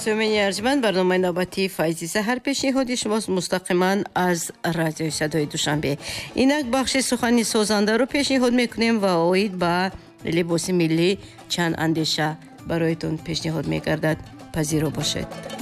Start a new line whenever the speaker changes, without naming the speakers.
шунавандагони арҷманд, барномаи навбатии Файзи Саҳар пешниҳоди шумост мустақиман аз радиои Садои Душанбе. Инак бахши сухани созандаро пешниҳод мекунем ва оид ба либоси миллӣ чанд андеша бароятон пешниҳод мегардад. пазиро бошед.